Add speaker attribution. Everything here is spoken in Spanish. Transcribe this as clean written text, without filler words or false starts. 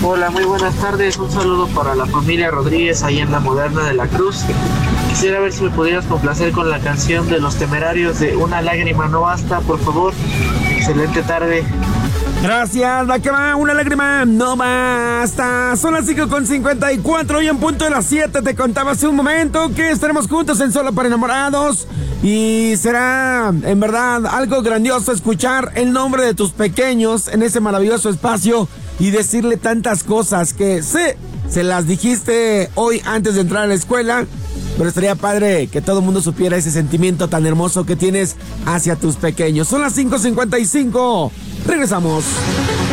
Speaker 1: Hola, muy buenas tardes. Un saludo para la familia Rodríguez ahí en la Moderna de la Cruz. Quisiera ver si me pudieras complacer con la canción de Los Temerarios de Una lágrima no basta, por favor. Excelente tarde.
Speaker 2: Gracias, va que va, una lágrima no basta. Son las 5:54 y en punto de las 7 te contaba hace un momento que estaremos juntos en Solo para Enamorados. Y será, en verdad, algo grandioso escuchar el nombre de tus pequeños en ese maravilloso espacio y decirle tantas cosas que sé, se las dijiste hoy antes de entrar a la escuela. Pero estaría padre que todo el mundo supiera ese sentimiento tan hermoso que tienes hacia tus pequeños. Son las 5:55. Regresamos.